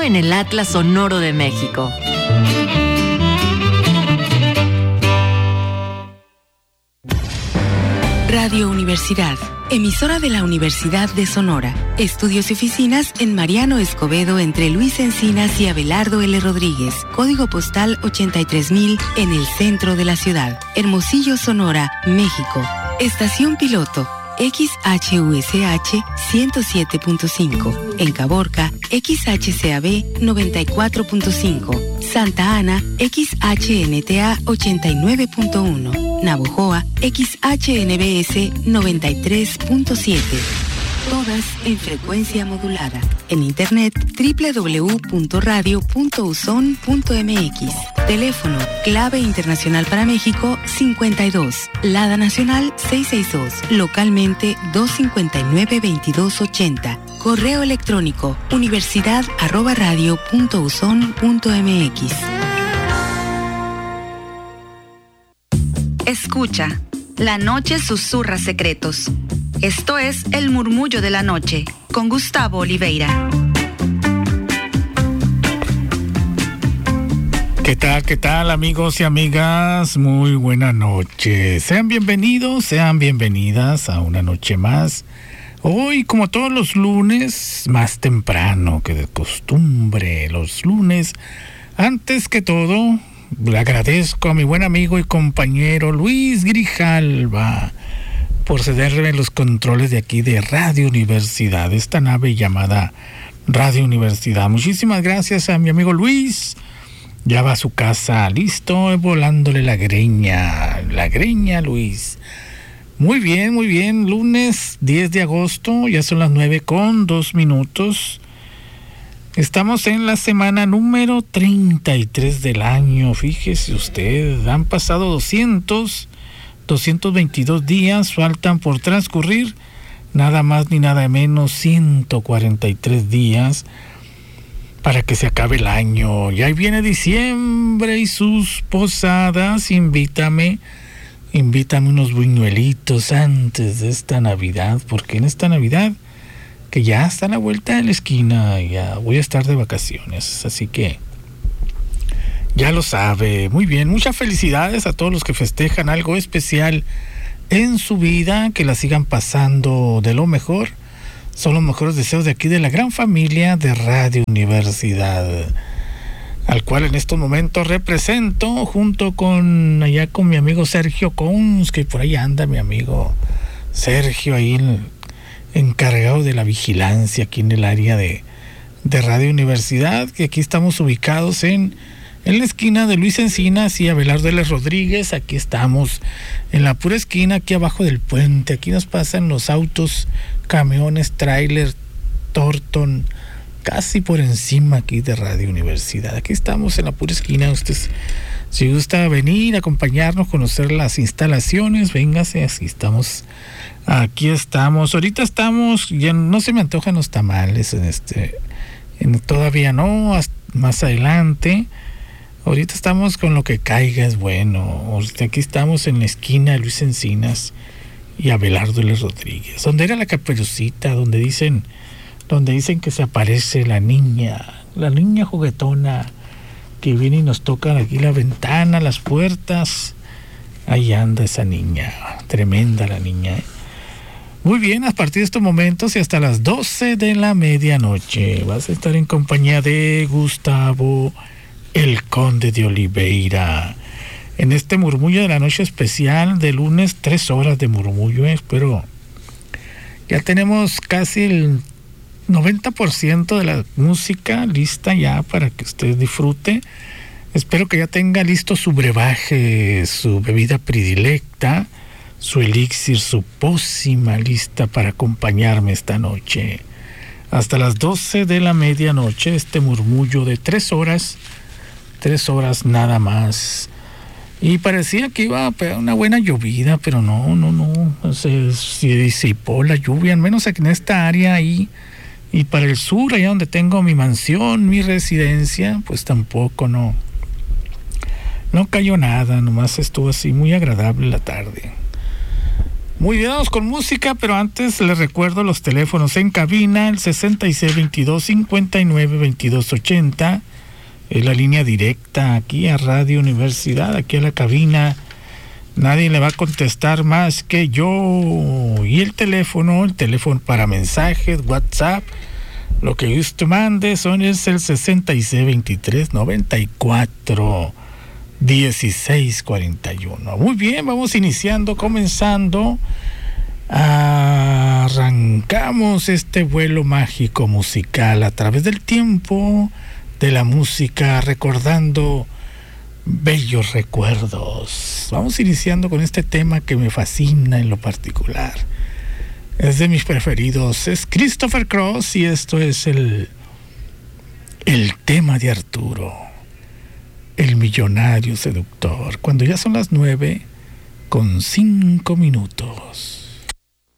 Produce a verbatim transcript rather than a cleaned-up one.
en el Atlas Sonoro de México. Radio Universidad, emisora de la Universidad de Sonora. Estudios y oficinas en Mariano Escobedo entre Luis Encinas y Abelardo L. Rodríguez. Código postal ochenta y tres mil en el centro de la ciudad. Hermosillo, Sonora, México. Estación piloto X H U S H ciento siete punto cinco. En Caborca, X H C A B noventa y cuatro punto cinco. Santa Ana, X H N T A ochenta y nueve punto uno. Navojoa, X H N B S noventa y tres punto siete. Todas en frecuencia modulada. En internet, doble u doble u doble u punto radio punto uson punto m x. Teléfono, clave internacional para México cincuenta y dos. Lada nacional seiscientos sesenta y dos. Localmente doscientos cincuenta y nueve veintidós ochenta. Correo electrónico, universidad arroba radio punto uson punto m x. Escucha, la noche susurra secretos. Esto es El Murmullo de la Noche, con Gustavo Oliveira. ¿Qué tal, qué tal, amigos y amigas? Muy buena noche. Sean bienvenidos, sean bienvenidas a una noche más. Hoy, como todos los lunes, más temprano que de costumbre, los lunes. Antes que todo, le agradezco a mi buen amigo y compañero Luis Grijalva por cederme los controles de aquí de Radio Universidad, esta nave llamada Radio Universidad. Muchísimas gracias a mi amigo Luis. Ya va a su casa, listo, volándole la greña, la greña, Luis. Muy bien, muy bien, lunes diez de agosto, ya son las nueve con dos minutos. Estamos en la semana número treinta y tres del año, fíjese usted, han pasado doscientos, doscientos veintidós días, faltan por transcurrir nada más ni nada menos ciento cuarenta y tres días para que se acabe el año. Y ahí viene diciembre y sus posadas. Invítame, invítame unos buñuelitos antes de esta Navidad, porque en esta Navidad, que ya está a la vuelta de la esquina, ya voy a estar de vacaciones, así que ya lo sabe. Muy bien, muchas felicidades a todos los que festejan algo especial en su vida, que la sigan pasando de lo mejor. Son los mejores deseos de aquí de la gran familia de Radio Universidad, al cual en estos momentos represento junto con allá con mi amigo Sergio Cons, que por ahí anda mi amigo Sergio, ahí en, encargado de la vigilancia aquí en el área de, de Radio Universidad, que aquí estamos ubicados en En la esquina de Luis Encinas y Abelardo L. Rodríguez. Aquí estamos en la pura esquina, aquí abajo del puente. Aquí nos pasan los autos, camiones, tráiler, Torton, casi por encima aquí de Radio Universidad. Aquí estamos en la pura esquina. Usted, si gusta venir, acompañarnos, conocer las instalaciones, véngase, así estamos. Aquí estamos. Ahorita estamos, ya no se me antojan los tamales en este, en, todavía no, hasta más adelante. Ahorita estamos con lo que caiga, es bueno. Aquí estamos en la esquina de Luis Encinas y Abelardo L. Rodríguez, donde era la Caperucita, donde dicen, donde dicen que se aparece la niña, la niña juguetona que viene y nos toca aquí la ventana, las puertas. Ahí anda esa niña, tremenda la niña, ¿eh? Muy bien, a partir de estos momentos y hasta las doce de la medianoche vas a estar en compañía de Gustavo el Conde de Oliveira en este murmullo de la noche especial de lunes, tres horas de murmullo. ¿eh? Espero ya tenemos casi el noventa por ciento de la música lista ya para que usted disfrute. Espero que ya tenga listo su brebaje, su bebida predilecta, su elixir, su pócima lista para acompañarme esta noche hasta las doce de la medianoche. Este murmullo de tres horas, tres horas nada más. Y parecía que iba a pegar una buena llovida, pero no, no, no, se, se disipó la lluvia, al menos aquí en esta área ahí, y para el sur, allá donde tengo mi mansión, mi residencia, pues tampoco, no, no cayó nada, nomás estuvo así muy agradable la tarde. Muy bien, vamos con música, pero antes les recuerdo los teléfonos en cabina, el sesenta y seis veintidós cincuenta y nueve veintidós ochenta, es la línea directa aquí a Radio Universidad, aquí a la cabina. Nadie le va a contestar más que yo. Y el teléfono, el teléfono para mensajes, WhatsApp, lo que usted mande son es el sesenta y seis veintitrés noventa y cuatro dieciséis cuarenta y uno. Muy bien, vamos iniciando, comenzando. Arrancamos este vuelo mágico musical a través del tiempo de la música, recordando bellos recuerdos. Vamos iniciando con este tema que me fascina en lo particular. Es de mis preferidos. Es Christopher Cross y esto es el, el tema de Arturo, el millonario seductor. Cuando ya son las nueve con cinco minutos.